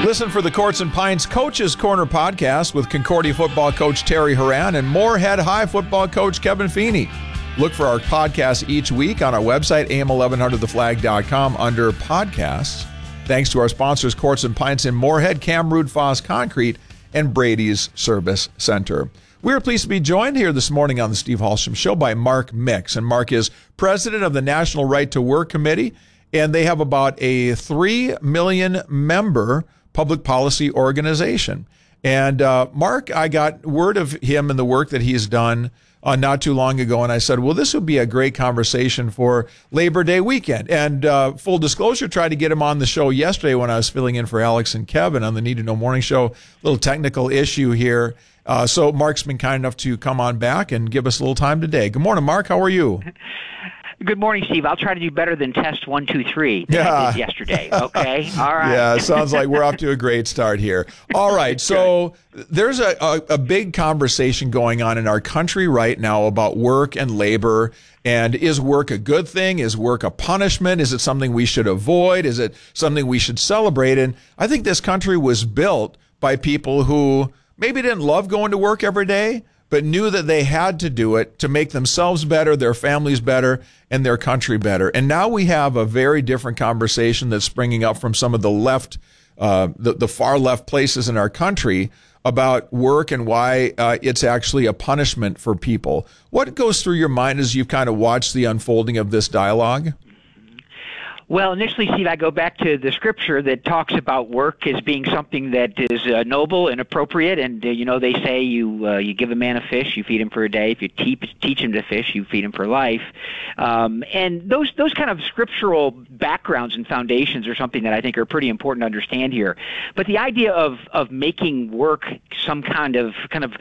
Listen for the Courts and Pints Coaches Corner podcast with Concordia football coach Terry Horan and Moorhead High football coach Kevin Feeney. Look for our podcast each week on our website, am1100theflag.com, under podcasts. Thanks to our sponsors, Courts and Pints in Moorhead, Camrood Foss Concrete, and Brady's Service Center. We are pleased to be joined here this morning on the Steve Hallstrom Show by Mark Mix. And Mark is president of the National Right to Work Committee, and they have about a 3 million member public policy organization. And Mark, I got word of him and the work that he's done not too long ago, and I said, well, this would be a great conversation for Labor Day weekend. And full disclosure, tried to get him on the show yesterday when I was filling in for Alex and Kevin on the Need to Know Morning Show. Little technical issue here. So Mark's been kind enough to come on back and give us a little time today. Good morning, Mark. How are you? Good morning, Steve. I'll try to do better than test 1, 2, 3 that I did yesterday. Okay? All right. Yeah, sounds like we're off to a great start here. All right, so there's a big conversation going on in our country right now about work and labor. And is work a good thing? Is work a punishment? Is it something we should avoid? Is it something we should celebrate? And I think this country was built by people who maybe didn't love going to work every day, but knew that they had to do it to make themselves better, their families better, and their country better. And now we have a very different conversation that's springing up from some of the left, the far left places in our country about work and why it's actually a punishment for people. What goes through your mind as you've kind of watched the unfolding of this dialogue? Well, initially, Steve, I go back to the scripture that talks about work as being something that is noble and appropriate. And, they say you give a man a fish, you feed him for a day. If you teach him to fish, you feed him for life. And those kind of scriptural backgrounds and foundations are something that I think are pretty important to understand here. But the idea of making work some kind of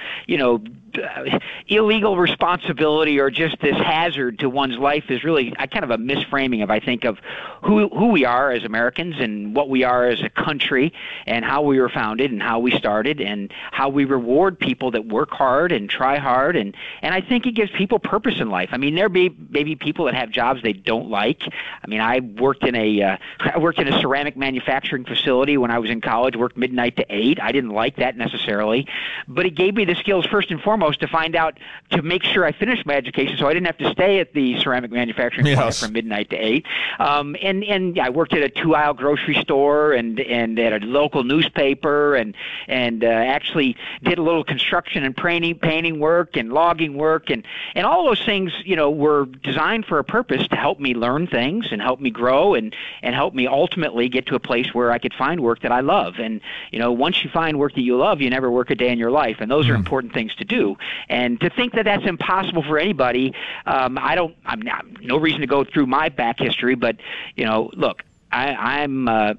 illegal responsibility or just this hazard to one's life is really kind of a misframing of, I think, of who we are as Americans and what we are as a country and how we were founded and how we started and how we reward people that work hard and try hard. And I think it gives people purpose in life. I mean, there may be people that have jobs they don't like. I mean, I worked in a ceramic manufacturing facility when I was in college, worked midnight to 8. I didn't like that necessarily, but it gave me the skills first and foremost to make sure I finished my education so I didn't have to stay at the ceramic manufacturing plant from midnight to 8. And I worked at a 2-aisle grocery store and at a local newspaper and actually did a little construction and painting work and logging work and all those things, were designed for a purpose to help me learn things and help me grow and help me ultimately get to a place where I could find work that I love. And, once you find work that you love, you never work a day in your life. And those are important things to do. And to think that that's impossible for anybody, I'm no reason to go through my back history, but look, I'm a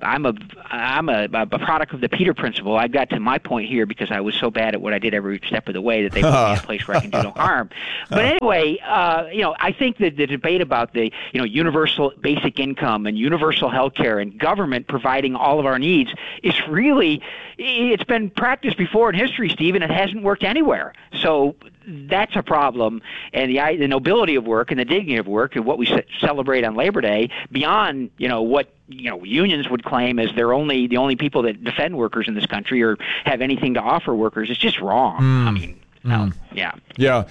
product of the Peter Principle. I got to my point here because I was so bad at what I did every step of the way that they put me in a place where I can do no harm. But anyway, I think that the debate about the universal basic income and universal health care and government providing all of our needs is really, it's been practiced before in history, Steve, and it hasn't worked anywhere. So that's a problem, and the nobility of work and the dignity of work and what we celebrate on Labor Day beyond what unions would claim as the only people that defend workers in this country or have anything to offer workers is just wrong. I mean, yeah.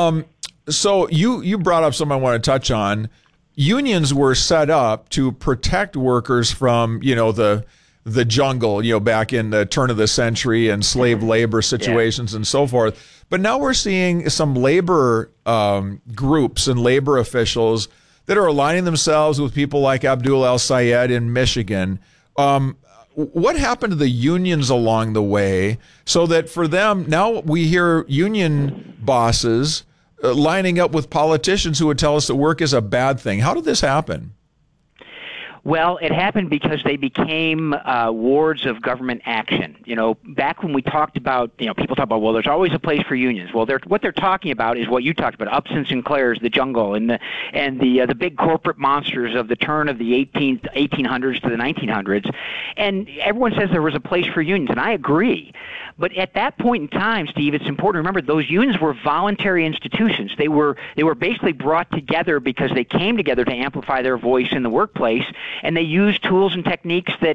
So you brought up something I want to touch on. Unions were set up to protect workers from the jungle, back in the turn of the century and slave labor situations and so forth. But now we're seeing some labor groups and labor officials that are aligning themselves with people like Abdul El-Sayed in Michigan. What happened to the unions along the way so that for them, now we hear union bosses lining up with politicians who would tell us that work is a bad thing? How did this happen? Well, it happened because they became wards of government action. Back when we talked about, people talk about, well, there's always a place for unions. Well, what they're talking about is what you talked about, Upson Sinclair's, the jungle, and the big corporate monsters of the turn of the 1800s to the 1900s. And everyone says there was a place for unions, and I agree. But at that point in time, Steve, it's important to remember those unions were voluntary institutions. They were basically brought together because they came together to amplify their voice in the workplace, and they used tools and techniques that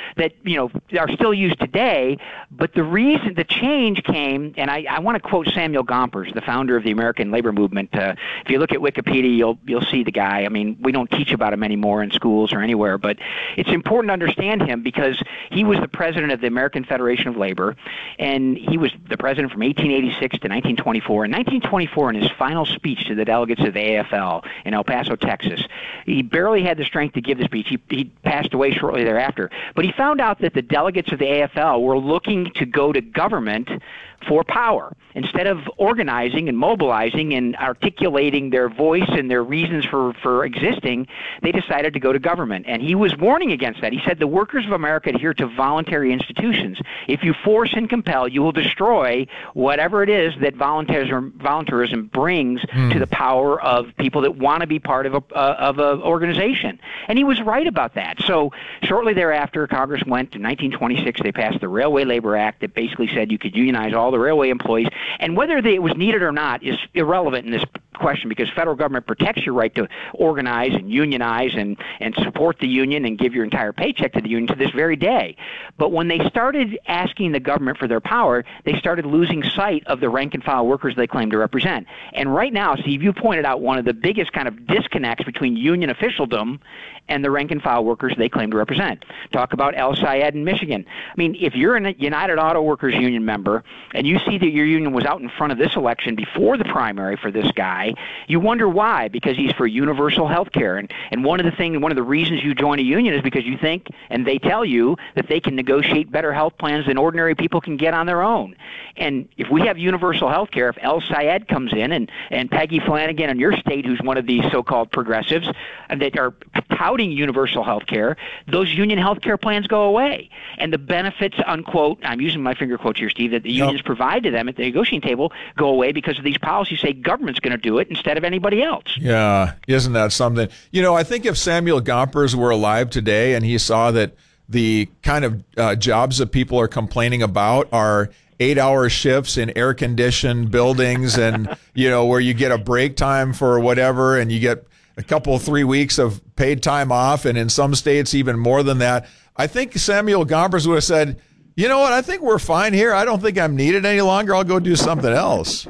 are still used today. But the change came, and I want to quote Samuel Gompers, the founder of the American labor movement. If you look at Wikipedia, you'll see the guy. I mean, we don't teach about him anymore in schools or anywhere, but it's important to understand him because he was the president of the American Federation of Labor, and he was the president from 1886 to 1924. In 1924, in his final speech to the delegates of the AFL in El Paso, Texas, he barely had the strength to give the speech. He passed away shortly thereafter. But he found out that the delegates of the AFL were looking to go to government for power. Instead of organizing and mobilizing and articulating their voice and their reasons for existing, they decided to go to government. And he was warning against that. He said, the workers of America adhere to voluntary institutions. If you force and compel, you will destroy whatever it is that voluntarism brings to the power of people that want to be part of an organization. And he was right about that. So shortly thereafter, Congress went in 1926, they passed the Railway Labor Act that basically said you could unionize all the railway employees, and whether it was needed or not is irrelevant in this question because federal government protects your right to organize and unionize and support the union and give your entire paycheck to the union to this very day. But when they started asking the government for their power, they started losing sight of the rank and file workers they claim to represent. And right now, Steve, you pointed out one of the biggest kind of disconnects between union officialdom and the rank and file workers they claim to represent. Talk about El Sayed in Michigan. I mean, if you're a United Auto Workers Union member and you see that your union was out in front of this election before the primary for this guy, you wonder why, because he's for universal health care. And one of the reasons you join a union is because you think, and they tell you, that they can negotiate better health plans than ordinary people can get on their own. And if we have universal health care, if El Sayed comes in and Peggy Flanagan in your state, who's one of these so-called progressives, and that are touting universal health care, those union health care plans go away. And the benefits, unquote, I'm using my finger quotes here, Steve, that the unions provide to them at the negotiating table go away because of these policies say government's going to do it instead of anybody else. Yeah, isn't that something? I think if Samuel Gompers were alive today and he saw that the kind of jobs that people are complaining about are 8-hour shifts in air-conditioned buildings and, where you get a break time for whatever and you get a couple, 3 weeks of paid time off, and in some states even more than that, I think Samuel Gompers would have said, you know what, I think we're fine here. I don't think I'm needed any longer. I'll go do something else.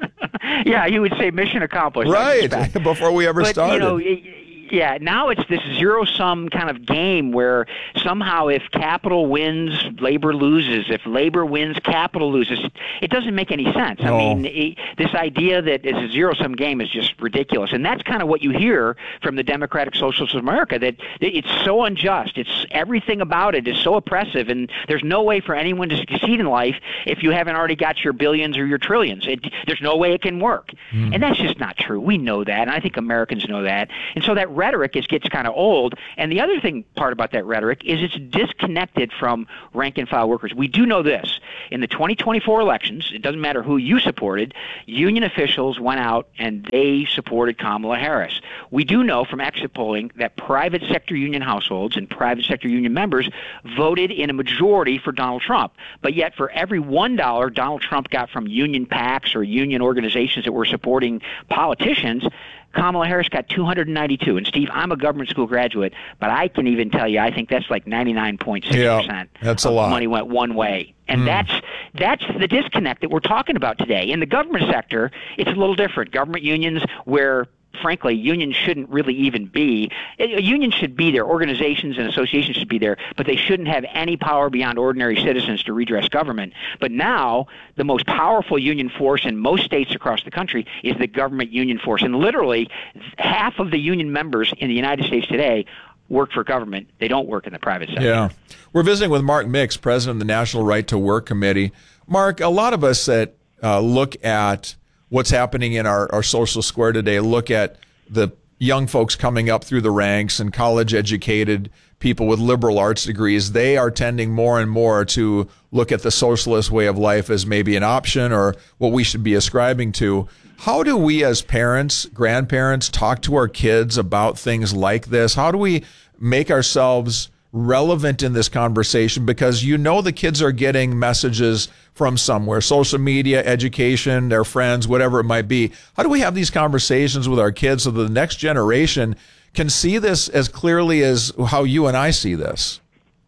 Yeah, he would say mission accomplished. Right, before we ever started. Yeah, now it's this zero-sum kind of game where somehow if capital wins, labor loses. If labor wins, capital loses. It doesn't make any sense. No. I mean, this idea that it's a zero-sum game is just ridiculous. And that's kind of what you hear from the Democratic Socialists of America, that it's so unjust. Everything about it is so oppressive, and there's no way for anyone to succeed in life if you haven't already got your billions or your trillions. There's no way it can work. And that's just not true. We know that, and I think Americans know that. And so that rhetoric gets kind of old. And the other part about that rhetoric is it's disconnected from rank and file workers. We do know this. In the 2024 elections, it doesn't matter who you supported, union officials went out and they supported Kamala Harris. We do know from exit polling that private sector union households and private sector union members voted in a majority for Donald Trump. But yet for every $1 Donald Trump got from union PACs or union organizations that were supporting politicians, Kamala Harris got 292. And, Steve, I'm a government school graduate, but I can even tell you I think that's like 99.6% that's a lot. Money went one way. And that's the disconnect that we're talking about today. In the government sector, it's a little different. Government unions where frankly, unions shouldn't really even be. Unions should be there. Organizations and associations should be there, but they shouldn't have any power beyond ordinary citizens to redress government. But now, the most powerful union force in most states across the country is the government union force. And literally, half of the union members in the United States today work for government. They don't work in the private sector. Yeah. We're visiting with Mark Mix, president of the National Right to Work Committee. Mark, a lot of us that look at what's happening in our social square today, look at the young folks coming up through the ranks and college-educated people with liberal arts degrees. They are tending more and more to look at the socialist way of life as maybe an option or what we should be ascribing to. How do we as parents, grandparents, talk to our kids about things like this? How do we make ourselves relevant in this conversation? Because the kids are getting messages from somewhere, social media, education, their friends, whatever it might be. How do we have these conversations with our kids so that the next generation can see this as clearly as how you and I see this?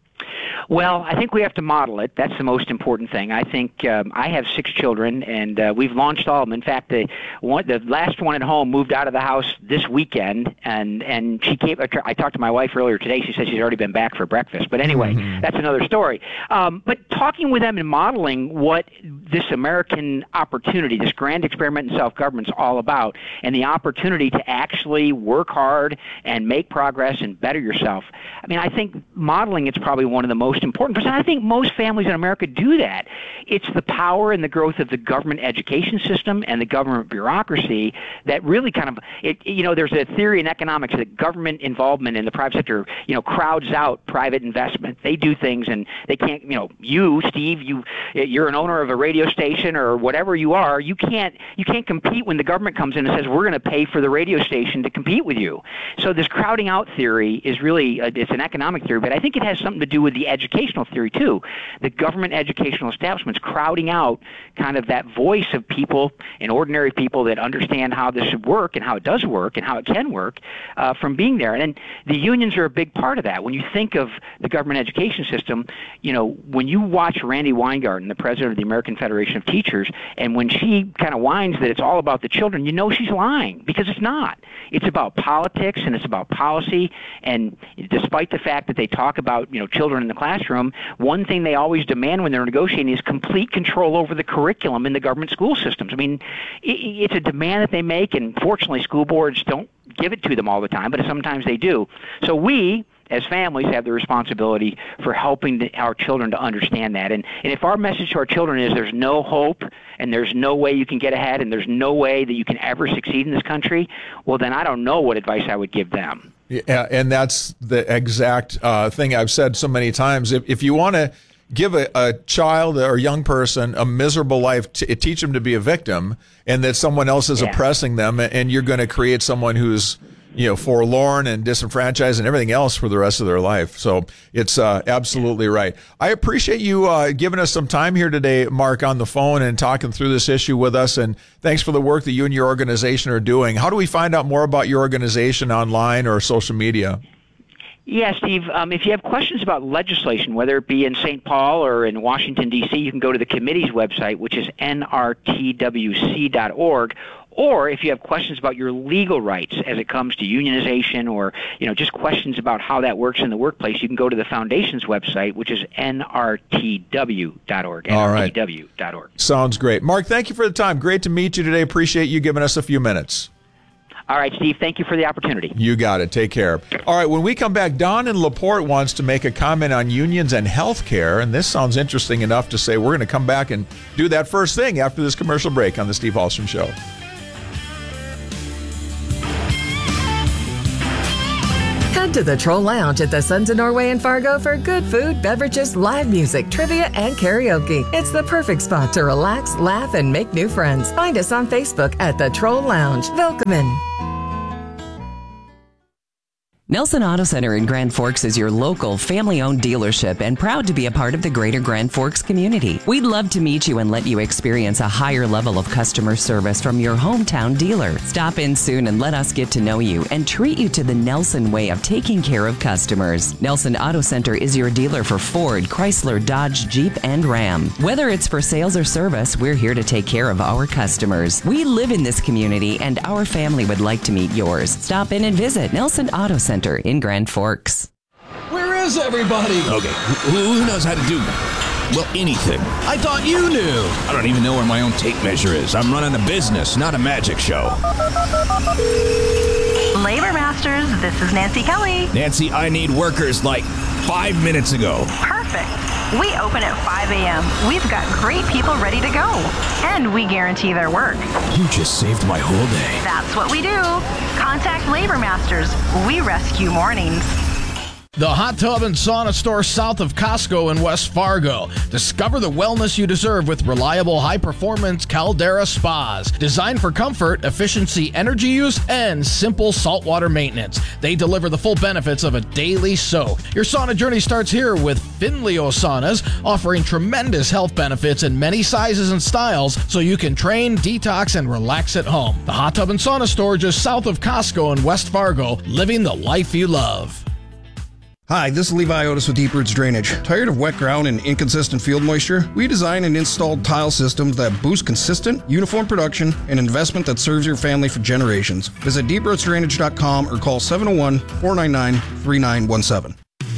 Well, I think we have to model it. That's the most important thing. I think I have 6 children, and we've launched all of them. In fact, the last one at home moved out of the house this weekend, and she came. I talked to my wife earlier today. She said she's already been back for breakfast. But anyway, that's another story. But talking with them and modeling what this American opportunity, this grand experiment in self-government is all about, and the opportunity to actually work hard and make progress and better yourself. I mean, I think modeling it's probably one of the most important, because I think most families in America do that. It's the power and the growth of the government education system and the government bureaucracy that really kind of, there's a theory in economics that government involvement in the private sector, crowds out private investment. They do things and they can't, you, Steve, you're an owner of a radio station or whatever you are, you can't compete when the government comes in and says, we're going to pay for the radio station to compete with you. So this crowding out theory is really, it's an economic theory, but I think it has something to do with the educational theory too. The government educational establishments crowding out kind of that voice of people and ordinary people that understand how this should work and how it does work and how it can work from being there. And the unions are a big part of that. When you think of the government education system, when you watch Randi Weingarten, the president of the American Federation of Teachers, and when she kind of whines that it's all about the children, she's lying, because it's not. It's about politics and it's about policy. And despite the fact that they talk about children in the classroom, one thing they always demand when they're negotiating is complete control over the curriculum in the government school systems. I mean, it's a demand that they make, and fortunately school boards don't give it to them all the time, but sometimes they do. So we, as families, have the responsibility for helping our children to understand that. And if our message to our children is there's no hope and there's no way you can get ahead and there's no way that you can ever succeed in this country, well, then I don't know what advice I would give them. Yeah, and that's the exact thing I've said so many times. If you want to give a child or a young person a miserable life, teach them to be a victim and that someone else is oppressing them, and you're going to create someone who's forlorn and disenfranchised and everything else for the rest of their life. So it's absolutely right. I appreciate you giving us some time here today, Mark, on the phone and talking through this issue with us. And thanks for the work that you and your organization are doing. How do we find out more about your organization online or social media? Yeah, Steve, if you have questions about legislation, whether it be in St. Paul or in Washington, D.C., you can go to the committee's website, which is nrtwc.org. Or if you have questions about your legal rights as it comes to unionization or, just questions about how that works in the workplace, you can go to the foundation's website, which is nrtw.org. All right. nrtw.org. Sounds great. Mark, thank you for the time. Great to meet you today. Appreciate you giving us a few minutes. All right, Steve, thank you for the opportunity. You got it. Take care. All right, when we come back, Don in LaPorte wants to make a comment on unions and health care, and this sounds interesting enough to say we're going to come back and do that first thing after this commercial break on The Steve Hallstrom Show. Head to the Troll Lounge at the Sons of Norway in Fargo for good food, beverages, live music, trivia, and karaoke. It's the perfect spot to relax, laugh, and make new friends. Find us on Facebook at the Troll Lounge. Welcome. Nelson Auto Center in Grand Forks is your local, family-owned dealership and proud to be a part of the greater Grand Forks community. We'd love to meet you and let you experience a higher level of customer service from your hometown dealer. Stop in soon and let us get to know you and treat you to the Nelson way of taking care of customers. Nelson Auto Center is your dealer for Ford, Chrysler, Dodge, Jeep, and Ram. Whether it's for sales or service, we're here to take care of our customers. We live in this community and our family would like to meet yours. Stop in and visit Nelson Auto Center in Grand Forks. Where is everybody? Okay, who knows how to do that? Well, anything. I thought you knew. I don't even know where my own tape measure is. I'm running a business, not a magic show. Labor Masters, this is Nancy Kelly. Nancy, I need workers like 5 minutes ago. Perfect. We open at 5 a.m. We've got great people ready to go. And we guarantee their work. You just saved my whole day. That's what we do. Contact Labor Masters. We rescue mornings. The Hot Tub and Sauna Store south of Costco in West Fargo. Discover the wellness you deserve with reliable, high-performance Caldera spas. Designed for comfort, efficiency, energy use, and simple saltwater maintenance. They deliver the full benefits of a daily soak. Your sauna journey starts here with Finleo Saunas, offering tremendous health benefits in many sizes and styles so you can train, detox, and relax at home. The Hot Tub and Sauna Store just south of Costco in West Fargo, living the life you love. Hi, this is Levi Otis with Deep Roots Drainage. Tired of wet ground and inconsistent field moisture? We design and installed tile systems that boost consistent, uniform production and investment that serves your family for generations. Visit deeprootsdrainage.com or call 701-499-3917.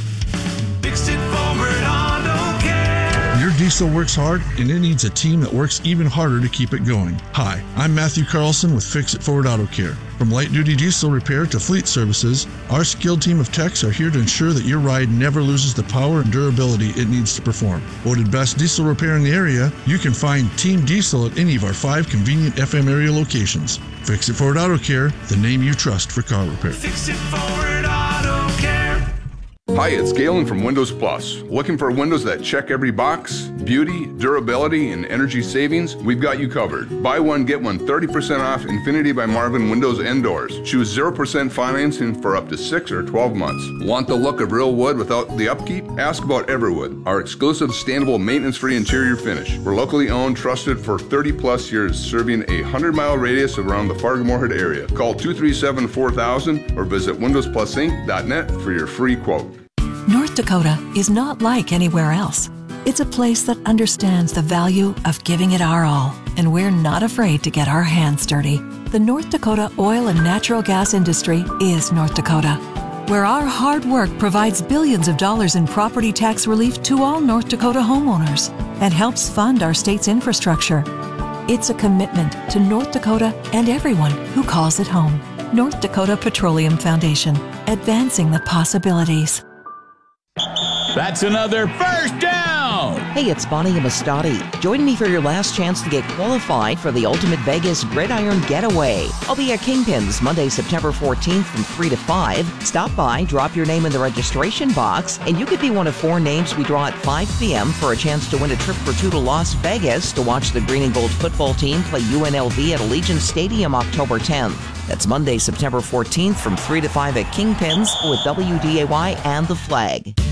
Your diesel works hard, and it needs a team that works even harder to keep it going. Hi, I'm Matthew Carlson with Fix It Forward Auto Care. From light-duty diesel repair to fleet services, our skilled team of techs are here to ensure that your ride never loses the power and durability it needs to perform. Voted best diesel repair in the area, you can find Team Diesel at any of our 5 convenient FM area locations. Fix It Forward Auto Care, the name you trust for car repair. Fix It Forward Auto Care. Hi, it's Galen from Windows Plus. Looking for windows that check every box? Beauty, durability, and energy savings? We've got you covered. Buy one, get one 30% off Infinity by Marvin windows and doors. Choose 0% financing for up to 6 or 12 months. Want the look of real wood without the upkeep? Ask about Everwood, our exclusive sustainable maintenance-free interior finish. We're locally owned, trusted for 30 plus years, serving a 100-mile radius around the Fargo-Moorhead area. Call 237-4000 or visit windowsplusinc.net for your free quote. North Dakota is not like anywhere else. It's a place that understands the value of giving it our all, and we're not afraid to get our hands dirty. The North Dakota oil and natural gas industry is North Dakota, where our hard work provides billions of dollars in property tax relief to all North Dakota homeowners and helps fund our state's infrastructure. It's a commitment to North Dakota and everyone who calls it home. North Dakota Petroleum Foundation, advancing the possibilities. That's another first down! Hey, it's Bonnie Amistadi. Join me for your last chance to get qualified for the Ultimate Vegas Gridiron Getaway. I'll be at Kingpins Monday, September 14th from 3 to 5. Stop by, drop your name in the registration box, and you could be one of 4 names we draw at 5 p.m. for a chance to win a trip for 2 to Las Vegas to watch the Green and Gold football team play UNLV at Allegiant Stadium October 10th. That's Monday, September 14th from 3 to 5 at Kingpins with WDAY and The Flag.